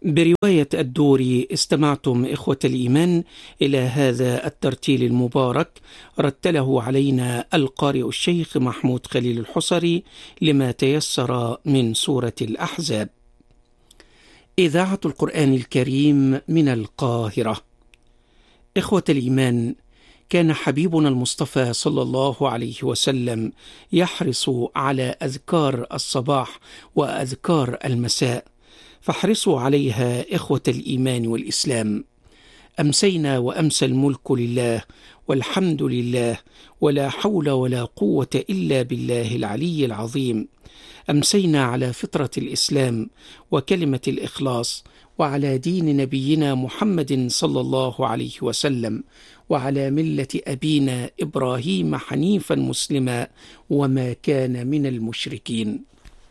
برواية الدوري استمعتم إخوة الإيمان إلى هذا الترتيل المبارك، رتله علينا القارئ الشيخ محمود خليل الحصري لما تيسر من سورة الأحزاب. إذاعة القرآن الكريم من القاهرة. إخوة الإيمان، كان حبيبنا المصطفى صلى الله عليه وسلم يحرص على أذكار الصباح وأذكار المساء، فاحرصوا عليها إخوة الإيمان والإسلام. أمسينا وأمسى الملك لله والحمد لله ولا حول ولا قوة إلا بالله العلي العظيم. أمسينا على فطرة الإسلام وكلمة الإخلاص، وعلى دين نبينا محمد صلى الله عليه وسلم، وعلى ملة أبينا إبراهيم حنيفا مسلما وما كان من المشركين.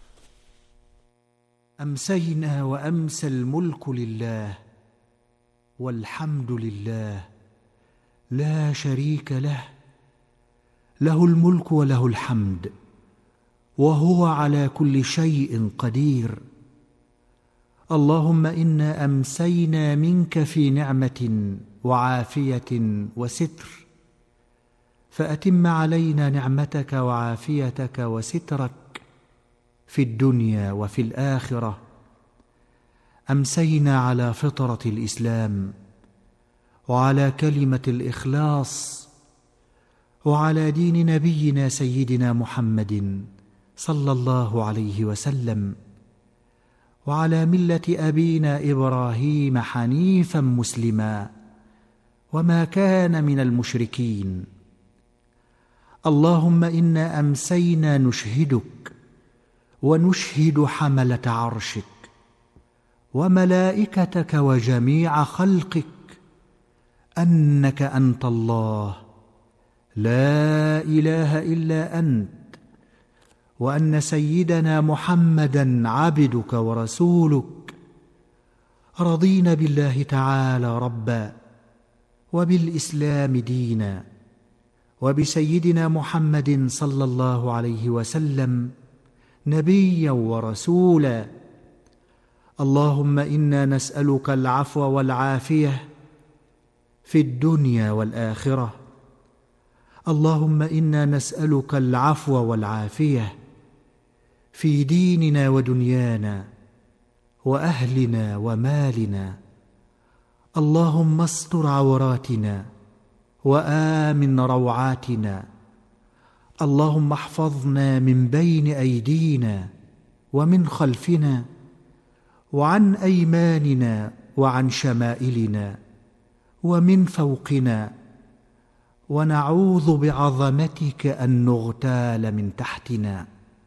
أمسينا وأمسى الملك لله والحمد لله لا شريك له، له الملك وله الحمد وهو على كل شيء قدير. اللهم إنا أمسينا منك في نعمة وعافية وستر، فأتم علينا نعمتك وعافيتك وسترك في الدنيا وفي الآخرة. أمسينا على فطرة الإسلام وعلى كلمة الإخلاص وعلى دين نبينا سيدنا محمد صلى الله عليه وسلم، وعلى ملة أبينا إبراهيم حنيفا مسلما وما كان من المشركين. اللهم إنا أمسينا نشهدك ونشهد حملة عرشك وملائكتك وجميع خلقك أنك أنت الله لا إله إلا أنت، وأن سيدنا محمدا عبدك ورسولك. رضينا بالله تعالى ربا وبالإسلام دينا وبسيدنا محمد صلى الله عليه وسلم نبيا ورسولا. اللهم إنا نسألك العفو والعافية في الدنيا والآخرة. اللهم إنا نسألك العفو والعافية في ديننا ودنيانا وأهلنا ومالنا. اللهم استر عوراتنا وآمن روعاتنا. اللهم احفظنا من بين أيدينا ومن خلفنا وعن أيماننا وعن شمائلنا ومن فوقنا، ونعوذ بعظمتك أن نغتال من تحتنا.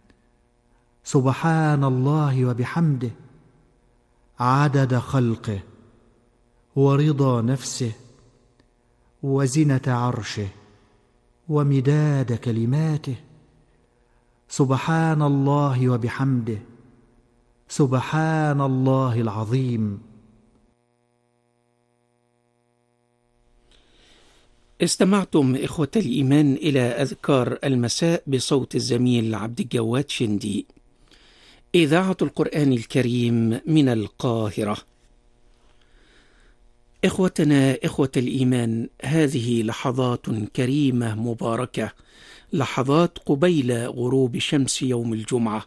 سبحان الله وبحمده عدد خلقه ورضا نفسه وزنة عرشه ومداد كلماته. سبحان الله وبحمده سبحان الله العظيم. استمعتم إخوة الإيمان إلى أذكار المساء بصوت الزميل عبد الجواد شندي. إذاعة القرآن الكريم من القاهرة. إخوتنا إخوة الإيمان، هذه لحظات كريمة مباركة، لحظات قبيل غروب شمس يوم الجمعة.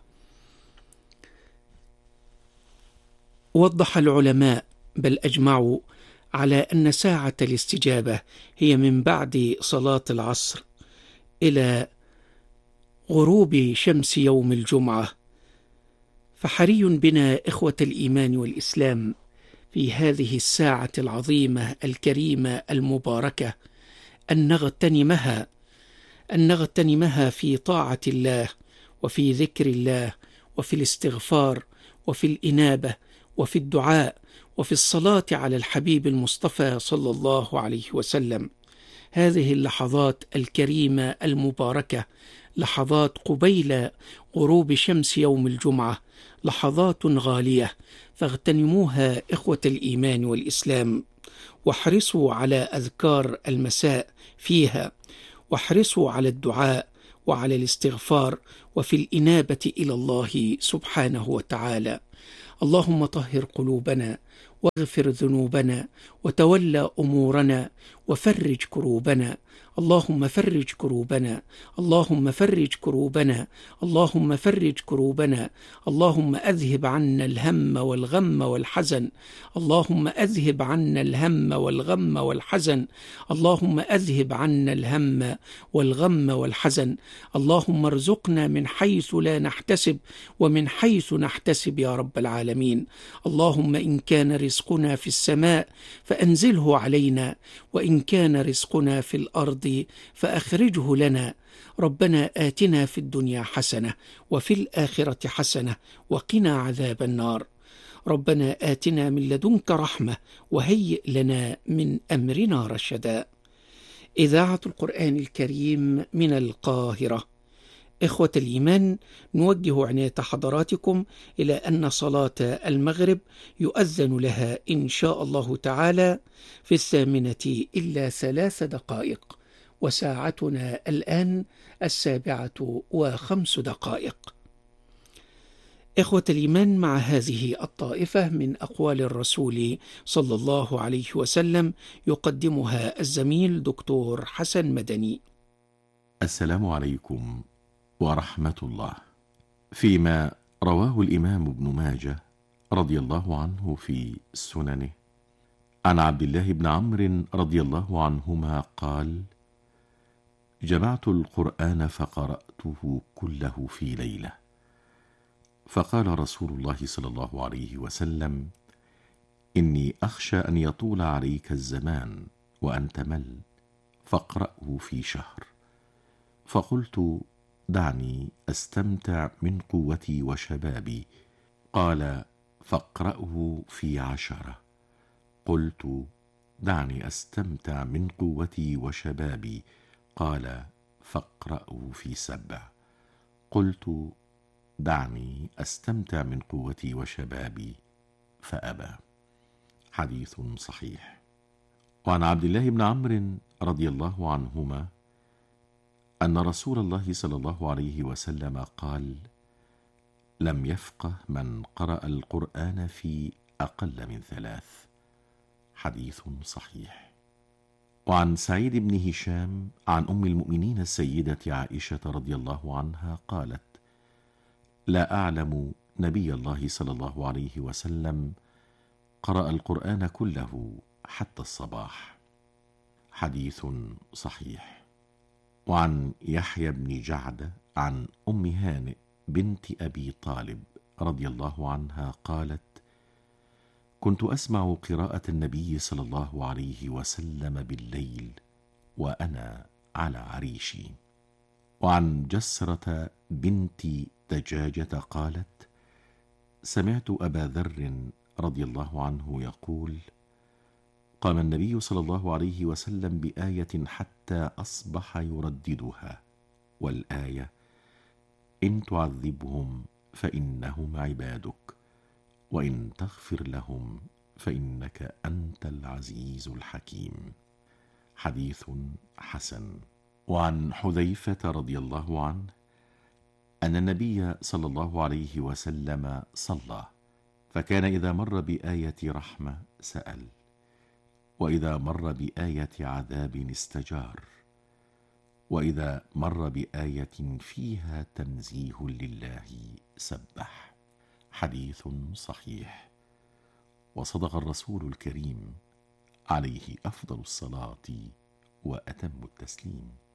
وضح العلماء بل أجمعوا على أن ساعة الاستجابة هي من بعد صلاة العصر إلى غروب شمس يوم الجمعة. فحري بنا إخوة الإيمان والإسلام في هذه الساعة العظيمة الكريمة المباركة أن نغتنمها في طاعة الله وفي ذكر الله وفي الاستغفار وفي الإنابة وفي الدعاء وفي الصلاة على الحبيب المصطفى صلى الله عليه وسلم. هذه اللحظات الكريمة المباركة لحظات قبيل غروب شمس يوم الجمعة، لحظات غالية، فاغتنموها إخوة الإيمان والإسلام، واحرصوا على أذكار المساء فيها، واحرصوا على الدعاء وعلى الاستغفار وفي الإنابة إلى الله سبحانه وتعالى. اللهم طهر قلوبنا واغفر ذنوبنا وتولى أمورنا وفرج كروبنا. اللهم فرج كروبنا، اللهم فرج كروبنا، اللهم فرج كروبنا. اللهم أذهب عنا الهم والغم والحزن، اللهم أذهب عنا الهم والغم والحزن، اللهم أذهب عنا الهم والغم والحزن. اللهم ارزقنا من حيث لا نحتسب ومن حيث نحتسب يا رب العالمين. اللهم إن كان رزقنا في السماء فأنزله علينا، وإن كان رزقنا في الأرض فأخرجه لنا. ربنا آتنا في الدنيا حسنة وفي الآخرة حسنة وقنا عذاب النار. ربنا آتنا من لدنك رحمة وهيئ لنا من أمرنا رشدا. إذاعة القرآن الكريم من القاهرة. إخوة الإيمان، نوجه عناية حضراتكم إلى أن صلاة المغرب يؤذن لها إن شاء الله تعالى في 8:03، وساعتنا الآن 7:05. إخوة الإيمان، مع هذه الطائفة من أقوال الرسول صلى الله عليه وسلم يقدمها الزميل دكتور حسن مدني. السلام عليكم ورحمة الله. فيما رواه الإمام ابن ماجه رضي الله عنه في سننه عن عبد الله بن عمرو رضي الله عنهما قال: جمعت القرآن فقرأته كله في ليلة، فقال رسول الله صلى الله عليه وسلم: إني أخشى أن يطول عليك الزمان وأن تمل، فاقرأه في شهر. فقلت: دعني أستمتع من قوتي وشبابي. قال: فاقرأه في 10. قلت: دعني أستمتع من قوتي وشبابي. قال: فاقرأه في 7. قلت: دعني أستمتع من قوتي وشبابي، فأبى. حديث صحيح. وعن عبد الله بن عمرو رضي الله عنهما أن رسول الله صلى الله عليه وسلم قال: لم يفقه من قرأ القرآن في أقل من 3. حديث صحيح. وعن سعيد بن هشام عن أم المؤمنين السيدة عائشة رضي الله عنها قالت: لا أعلم نبي الله صلى الله عليه وسلم قرأ القرآن كله حتى الصباح. حديث صحيح. وعن يحيى بن جعد عن أم هانئ بنت أبي طالب رضي الله عنها قالت: كنت أسمع قراءة النبي صلى الله عليه وسلم بالليل وأنا على عريشي. وعن جسرة بنت دجاجة قالت: سمعت أبا ذر رضي الله عنه يقول: قام النبي صلى الله عليه وسلم بآية حتى أصبح يرددها، والآية: إن تعذبهم فإنهم عبادك، وإن تغفر لهم فإنك أنت العزيز الحكيم. حديث حسن. وعن حذيفة رضي الله عنه أن النبي صلى الله عليه وسلم صلى، فكان إذا مر بآية رحمة سأل، وإذا مر بآية عذاب استجار، وإذا مر بآية فيها تنزيه لله سبح. حديث صحيح. وصدق الرسول الكريم عليه أفضل الصلاة وأتم التسليم.